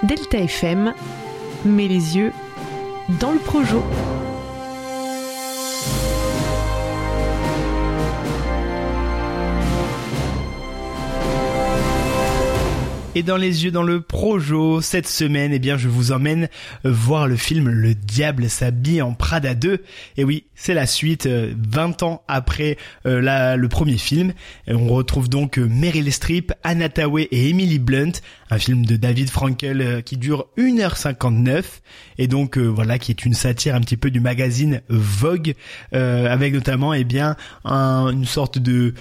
Delta FM met les yeux dans le projo. Et dans les yeux dans le projo, cette semaine, je vous emmène voir le film Le Diable s'habille en Prada 2. Et oui, c'est la suite, 20 ans après le premier film. Et on retrouve donc Meryl Streep, Anna Thaoué et Emily Blunt, un film de David Frankel qui dure 1h59 et donc qui est une satire un petit peu du magazine Vogue, avec notamment une sorte de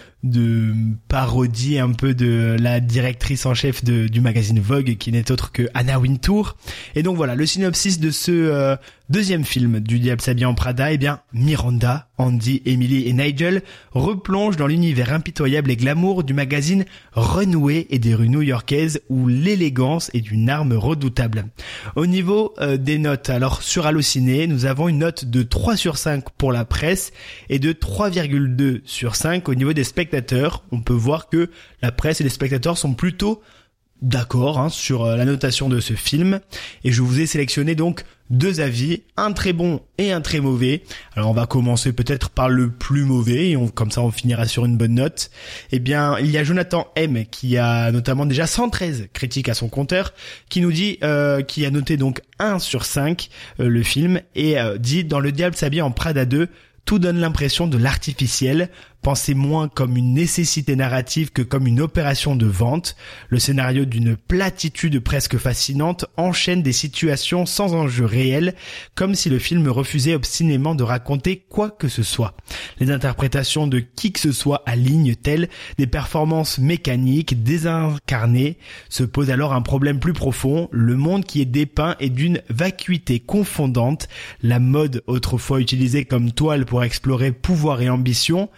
parodie un peu de la directrice en chef du magazine Vogue, qui n'est autre que Anna Wintour. Et donc voilà, le synopsis de ce deuxième film du Diable s'habille en Prada, Miranda, Andy, Emily et Nigel replongent dans l'univers impitoyable et glamour du magazine Runway et des rues new-yorkaises où l'élégance est une arme redoutable. Au niveau des notes, alors sur Allociné, nous avons une note de 3 sur 5 pour la presse et de 3,2 sur 5 au niveau des spectateurs. On peut voir que la presse et les spectateurs sont plutôt d'accord sur la notation de ce film, et je vous ai sélectionné donc 2 avis, un très bon et un très mauvais. Alors on va commencer peut-être par le plus mauvais, et comme ça on finira sur une bonne note. Il y a Jonathan M qui a notamment déjà 113 critiques à son compteur, qui nous dit qui a noté donc 1 sur 5 le film, et dit: dans Le Diable s'habille en Prada 2, tout donne l'impression de l'artificiel, pensez moins comme une nécessité narrative que comme une opération de vente. Le scénario d'une platitude presque fascinante enchaîne des situations sans enjeu réel, comme si le film refusait obstinément de raconter quoi que ce soit. Les interprétations de qui que ce soit alignent telles des performances mécaniques, désincarnées. Se pose alors un problème plus profond. Le monde qui est dépeint est d'une vacuité confondante. La mode, autrefois utilisée comme toile pour explorer pouvoir et ambition,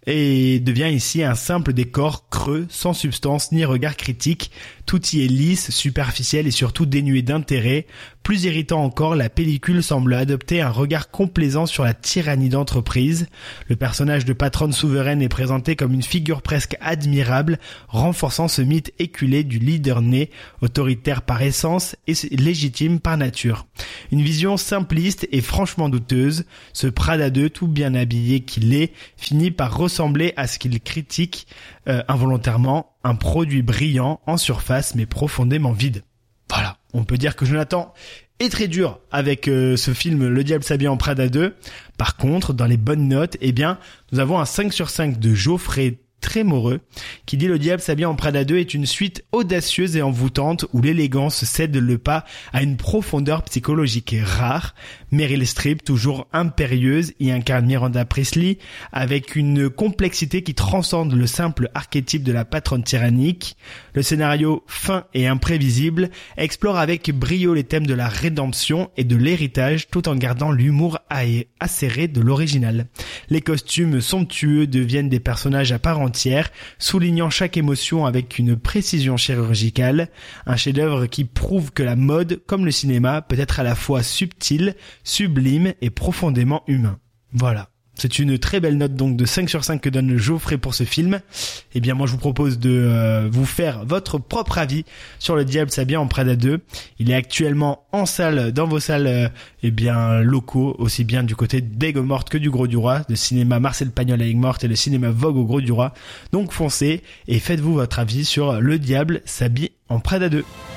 et devient ici un simple décor creux, sans substance ni regard critique. Tout y est lisse, superficiel et surtout dénué d'intérêt. Plus irritant encore, la pellicule semble adopter un regard complaisant sur la tyrannie d'entreprise. Le personnage de patronne souveraine est présenté comme une figure presque admirable, renforçant ce mythe éculé du leader né, autoritaire par essence et légitime par nature. Une vision simpliste et franchement douteuse. Ce Prada 2, tout bien habillé qu'il est, finit par ressembler à ce qu'il critique involontairement, un produit brillant en surface mais profondément vide. Voilà, on peut dire que Jonathan est très dur avec ce film Le Diable s'habille en Prada 2. Par contre, dans les bonnes notes, nous avons un 5 sur 5 de Geoffrey Trémoreux qui dit: Le Diable s'habille en Prada 2 est une suite audacieuse et envoûtante où l'élégance cède le pas à une profondeur psychologique rare. Meryl Streep, toujours impérieuse, y incarne Miranda Priestly avec une complexité qui transcende le simple archétype de la patronne tyrannique. Le scénario, fin et imprévisible, explore avec brio les thèmes de la rédemption et de l'héritage tout en gardant l'humour acéré de l'original. Les costumes somptueux deviennent des personnages à part entière, soulignant chaque émotion avec une précision chirurgicale. Un chef-d'œuvre qui prouve que la mode, comme le cinéma, peut être à la fois subtil, sublime et profondément humain. Voilà. C'est une très belle note donc de 5 sur 5 que donne Geoffrey pour ce film. Moi je vous propose de vous faire votre propre avis sur Le Diable s'habille en Prada 2. Il est actuellement en salle, dans vos salles locaux, aussi bien du côté d'Aigues-Mortes que du Grau-du-Roi, le cinéma Marcel Pagnol à Aigues-Mortes et le cinéma Vogue au Grau-du-Roi. Donc foncez et faites-vous votre avis sur Le Diable s'habille en Prada 2.